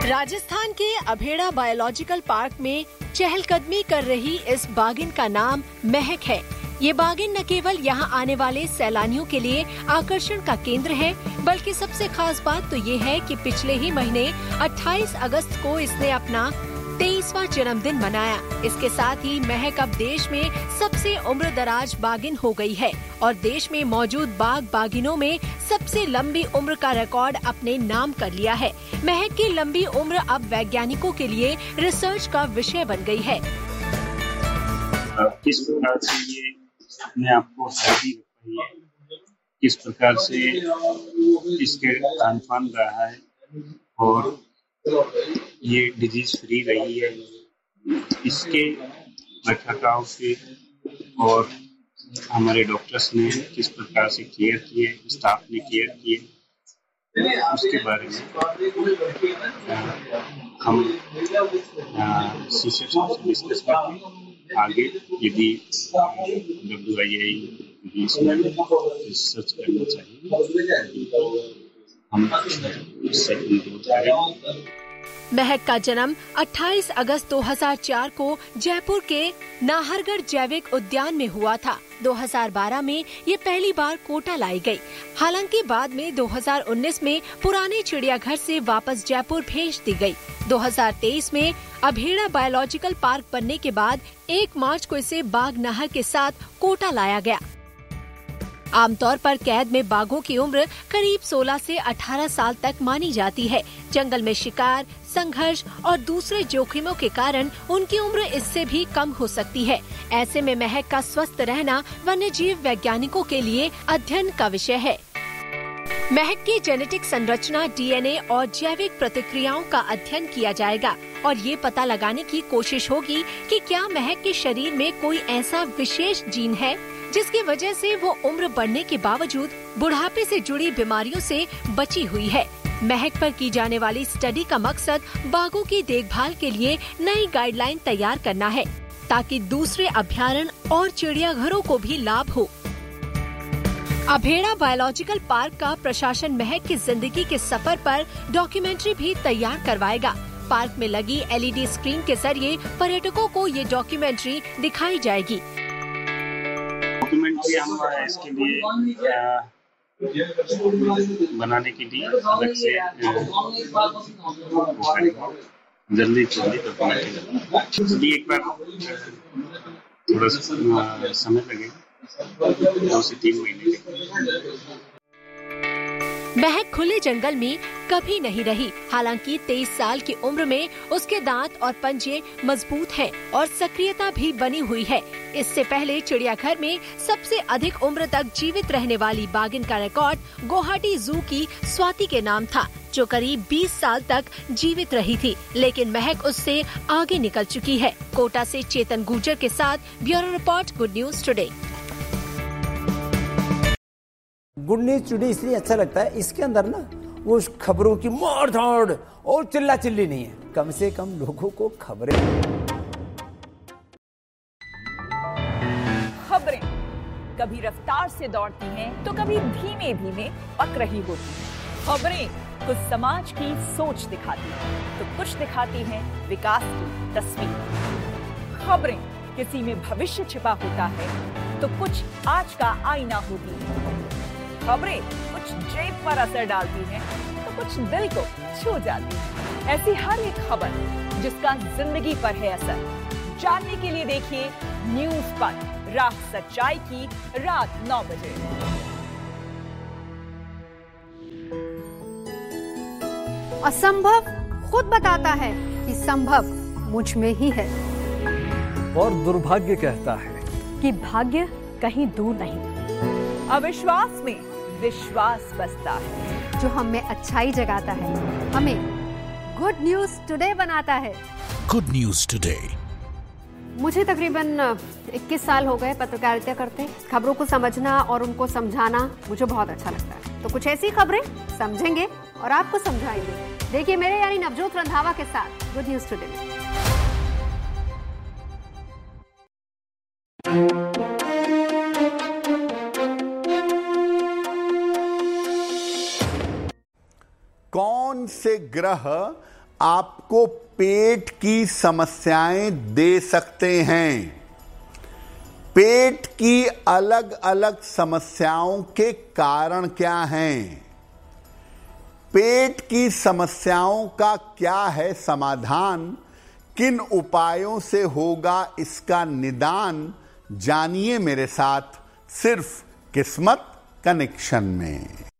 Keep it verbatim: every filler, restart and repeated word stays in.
राजस्थान के Abheda biological park में चहलकदमी कर रही इस बाघिन का नाम महक है। ये बाघिन न केवल यहाँ आने वाले सैलानियों के लिए आकर्षण का केंद्र है, बल्कि सबसे खास बात तो ये है कि पिछले ही महीने अट्ठाईस अगस्त को इसने अपना तेईसवां जन्मदिन मनाया। इसके साथ ही महक अब देश में सबसे उम्रदराज बाघिन हो गई है और देश में मौजूद बाघ बाघिनों में सबसे लंबी उम्र का रिकॉर्ड अपने नाम कर लिया है। महक की लंबी उम्र अब वैज्ञानिकों के लिए रिसर्च का विषय बन गई है। किस प्रकार से ये अपने आप को हेल्दी रख रही है, किस प्रकार से इसके खान पान रहा है और ये डिजीज फ्री रही है, इसके रखरखाव से और हमारे डॉक्टर्स ने किस प्रकार से केयर किए, स्टाफ ने केयर किए, उसके बारे में हम शीर्षक से डिस्कस करके आगे यदि डब्ल्यू आई आई इसमें रिसर्च करना चाहिए तो हम इससे अनुरोध करेंगे। महक का जन्म अट्ठाईस अगस्त दो हज़ार चार को जयपुर के नाहरगढ़ जैविक उद्यान में हुआ था। दो हज़ार बारह में ये पहली बार कोटा लाई गई। हालांकि बाद में दो हज़ार उन्नीस में पुराने चिड़ियाघर से वापस जयपुर भेज दी गई। दो हज़ार तेईस में अभेड़ा बायोलॉजिकल पार्क बनने के बाद एक मार्च को इसे बाघ नहर के साथ कोटा लाया गया। आमतौर पर कैद में बाघों की उम्र करीब सोलह से अठारह साल तक मानी जाती है। जंगल में शिकार, संघर्ष और दूसरे जोखिमों के कारण उनकी उम्र इससे भी कम हो सकती है। ऐसे में महक का स्वस्थ रहना वन्यजीव वैज्ञानिकों के लिए अध्ययन का विषय है। महक की जेनेटिक संरचना, डी एन ए और जैविक प्रतिक्रियाओं का अध्ययन किया जाएगा और ये पता लगाने की कोशिश होगी कि क्या महक के शरीर में कोई ऐसा विशेष जीन है जिसकी वजह से वो उम्र बढ़ने के बावजूद बुढ़ापे से जुड़ी बीमारियों से बची हुई है। महक पर की जाने वाली स्टडी का मकसद बाघों की देखभाल के लिए नई गाइडलाइन तैयार करना है ताकि दूसरे अभयारण्य और चिड़ियाघरों को भी लाभ हो। अभेड़ा बायोलॉजिकल पार्क का प्रशासन महक की जिंदगी के सफर पर डॉक्यूमेंट्री भी तैयार करवाएगा। पार्क में लगी एल ई डी स्क्रीन के जरिए पर्यटकों को ये डॉक्यूमेंट्री दिखाई जाएगी। डॉक्यूमेंट्री हम इसके लिए बनाने के लिए अलग से जल्दी जल्दी डॉक्यूमेंट्री एक बार थोड़ा सा समय लगेगा, दो से तीन महीने। महक खुले जंगल में कभी नहीं रही। हालांकि तेईस साल की उम्र में उसके दांत और पंजे मजबूत हैं और सक्रियता भी बनी हुई है। इससे पहले चिड़ियाघर में सबसे अधिक उम्र तक जीवित रहने वाली बाघिन का रिकॉर्ड गुवाहाटी जू की स्वाति के नाम था, जो करीब बीस साल तक जीवित रही थी। लेकिन महक उससे आगे निकल चुकी है। कोटा से चेतन गुर्जर के साथ bureau report, good news today. Good news today इसलिए अच्छा लगता है, इसके अंदर ना वो खबरों की मार धाड़ और चिल्ला चिल्ली नहीं है, कम से कम लोगों को खबरें खबरें कभी रफ्तार से दौड़ती हैं तो कभी धीमे धीमे पक रही होती हैं। खबरें कुछ समाज की सोच दिखाती हैं तो कुछ दिखाती हैं विकास की तस्वीर। खबरें किसी में भविष्य छिपा होता है तो कुछ आज का आईना होती है। खबरें कुछ जेब पर असर डालती हैं तो कुछ दिल को छू जाती है। ऐसी हर एक खबर जिसका जिंदगी पर है असर, जानने के लिए देखिए न्यूज़ पर, राह सच्चाई की, रात नौ बजे। असंभव खुद बताता है कि संभव मुझ में ही है, और दुर्भाग्य कहता है कि भाग्य कहीं दूर नहीं। अविश्वास में विश्वास बसता है, जो हमें अच्छाई जगाता है, हमें गुड न्यूज टुडे बनाता है। Good news today. मुझे तकरीबन इक्कीस साल हो गए पत्रकारिता करते। खबरों को समझना और उनको समझाना मुझे बहुत अच्छा लगता है। तो कुछ ऐसी खबरें समझेंगे और आपको समझाएंगे। देखिए मेरे यानी नवजोत रंधावा के साथ गुड न्यूज टुडे में। कौन से ग्रह आपको पेट की समस्याएं दे सकते हैं। पेट की अलग अलग समस्याओं के कारण क्या हैं? पेट की समस्याओं का क्या है समाधान? किन उपायों से होगा इसका निदान? जानिए मेरे साथ सिर्फ किस्मत कनेक्शन में।